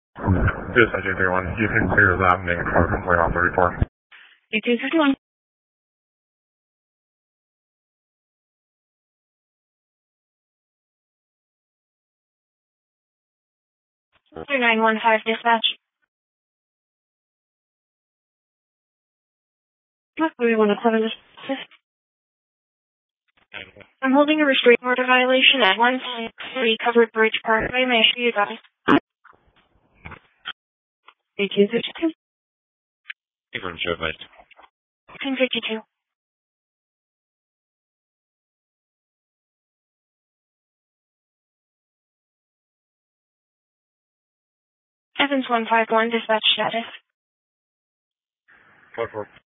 Dispatch 831, you can clear that name for complaint on 34. 8251. 3915 dispatch. What do we want to cover this? I'm holding a restraining order violation at 163 Covered Bridge Parkway. May I show you guys? 1852. 1052. Evans 151 dispatch status. 44.